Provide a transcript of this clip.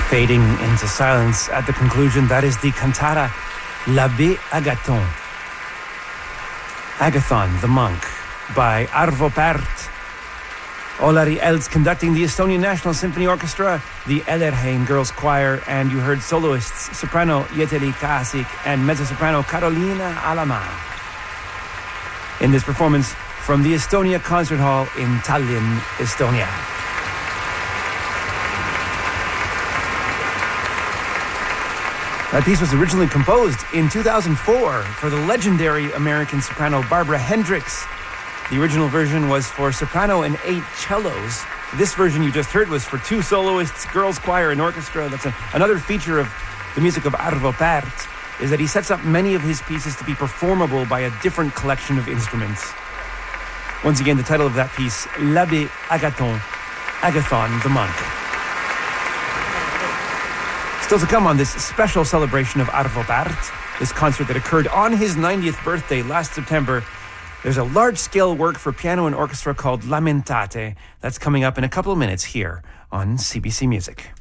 Fading into silence at the conclusion, that is the cantata L'Abbé Agathon. Agathon, the monk, by Arvo Pärt. Olari Elds conducting the Estonian National Symphony Orchestra, the Ellerheim Girls Choir, and you heard soloists soprano Jeteli Kasik and mezzo-soprano Carolina Alama. In this performance from the Estonia Concert Hall in Tallinn, Estonia. That piece was originally composed in 2004 for the legendary American soprano Barbara Hendricks. The original version was for soprano and 8 cellos. This version you just heard was for 2 soloists, girls' choir, and orchestra. That's another feature of the music of Arvo Pärt, is that he sets up many of his pieces to be performable by a different collection of instruments. Once again, the title of that piece, L'Abbé Agathon, Agathon the monk. Still to come on this special celebration of Arvo Pärt, this concert that occurred on his 90th birthday last September, there's a large-scale work for piano and orchestra called Lamentate. That's coming up in a couple of minutes here on CBC Music.